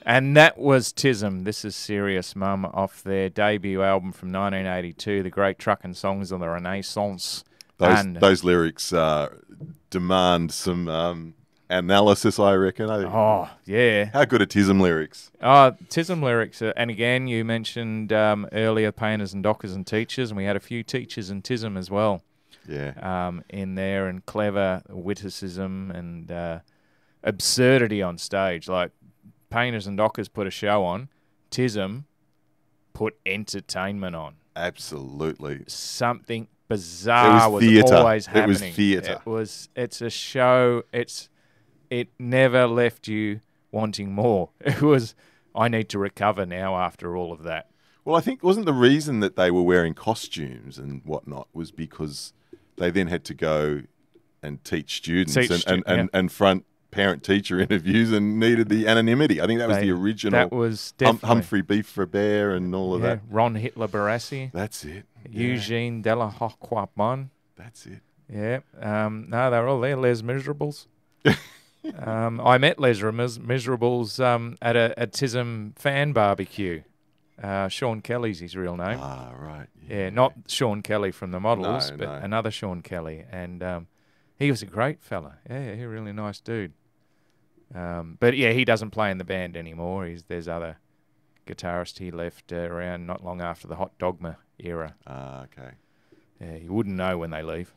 And that was Tism. This is Serious Mum off their debut album from 1982, The Great Truckin' Songs of the Renaissance. Those lyrics demand some analysis, I reckon. Oh, yeah. How good are Tism lyrics? Tism lyrics. And again, you mentioned earlier painters and dockers and teachers, and we had a few teachers in Tism as well. Yeah. In there, and clever witticism and absurdity on stage. Like, painters and dockers put a show on. Tism put entertainment on. Absolutely. Something bizarre was always happening. It was theatre. It's a show. It never left you wanting more. It was, I need to recover now after all of that. Well, I think wasn't the reason that they were wearing costumes and whatnot was because they then had to go and teach students and front parent-teacher interviews and needed the anonymity. I think that was the original. That was definitely Humphrey Beef for Bear and all of that. Ron Hitler Barassi. That's it. Eugene Delahocquapon. That's it. Yeah. No, they're all there. Les Miserables. I met Les Miserables at a Tism fan barbecue. Sean Kelly's his real name. Ah, right. Yeah, not Sean Kelly from the Models, but another Sean Kelly. And he was a great fella. Yeah, he a really nice dude. But yeah, he doesn't play in the band anymore. There's other guitarists he left around not long after the Hot Dogma era. Ah, okay. Yeah, you wouldn't know when they leave.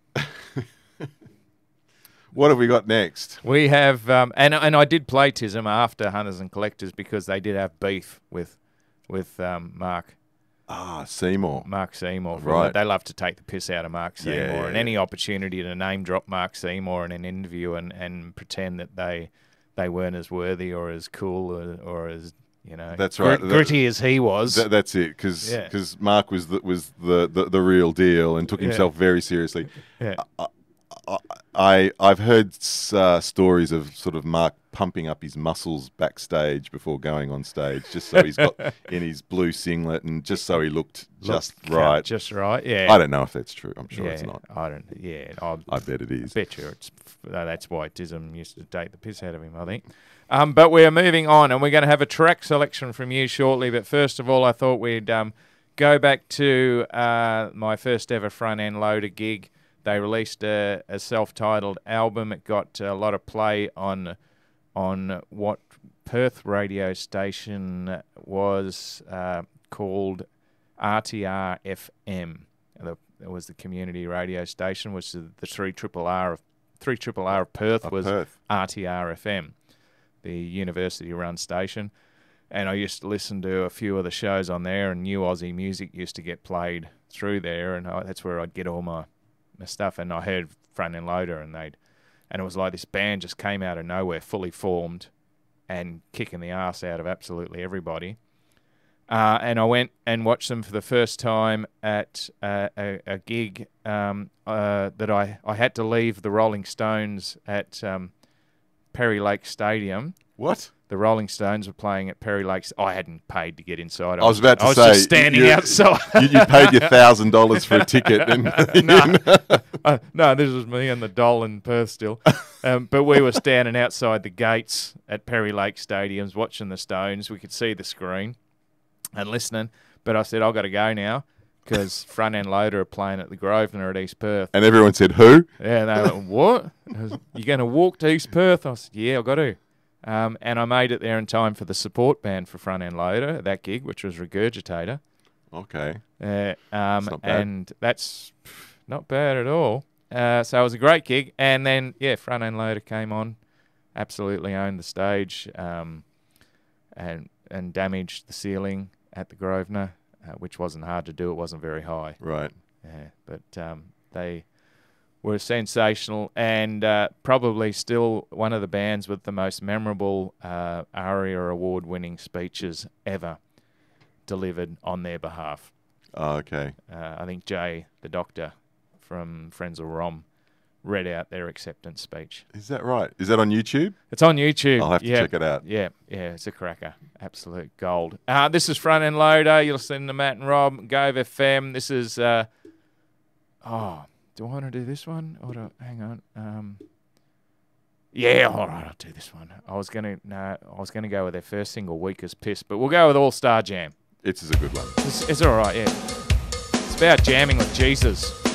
What have we got next? We have, and I did play Tism after Hunters and Collectors because they did have beef with Mark. Seymour. Mark Seymour. Right. They love to take the piss out of Mark Seymour. Yeah. And any opportunity to name drop Mark Seymour in an interview and pretend that they weren't as worthy or as cool or as, that's right. Gritty as he was. That's it, because Mark was the real deal and took himself very seriously. Yeah. I've heard stories of sort of Mark pumping up his muscles backstage before going on stage, just so he's got in his blue singlet and just so he looked just right. Just right, yeah. I don't know if that's true. I'm sure it's not. I don't. Yeah, I bet it is. I bet you that's why Tism used to take the piss out of him, I think. But we're moving on, and we're going to have a track selection from you shortly. But first of all, I thought we'd go back to my first ever front end loader gig. They released a self-titled album. It got a lot of play on what Perth radio station was called RTR FM. It was the community radio station, which is the 3RRR of Perth was Perth. RTR FM, the university-run station. And I used to listen to a few of the shows on there, and new Aussie music used to get played through there, and that's where I'd get all my stuff. And I heard Front End Loader, and it was like this band just came out of nowhere, fully formed, and kicking the ass out of absolutely everybody. And I went and watched them for the first time at a gig that I had to leave the Rolling Stones at Perry Lake Stadium. What? The Rolling Stones were playing at Perry Lakes. I hadn't paid to get inside. I was about to say, I was just standing outside. You paid your $1,000 for a ticket. And no, this was me and the doll in Perth still. But we were standing outside the gates at Perry Lake Stadiums watching the Stones. We could see the screen and listening. But I said, I've got to go now because Front End Loader are playing at the Grosvenor at East Perth. And everyone said, who? Yeah, and they went, what? You going to walk to East Perth? I said, yeah, I've got to. And I made it there in time for the support band for Front End Loader, that gig, which was Regurgitator. Okay. That's not bad. And that's not bad at all. So it was a great gig. And then, Front End Loader came on, absolutely owned the stage, and damaged the ceiling at the Grosvenor, which wasn't hard to do. It wasn't very high. Right. Yeah, but they were sensational and probably still one of the bands with the most memorable ARIA award-winning speeches ever delivered on their behalf. Oh, okay. I think Jay, the doctor from Frenzal Rom, read out their acceptance speech. Is that right? Is that on YouTube? It's on YouTube. I'll have to check it out. Yeah, it's a cracker. Absolute gold. This is Front End Loader. You're listening to Matt and Rob, Gove FM. This is... do I want to do this one? Hang on. Yeah, all right, I'll do this one. I was gonna go with their first single, Weak as Piss, but we'll go with All Star Jam. It's a good one. It's all right, yeah. It's about jamming with Jesus.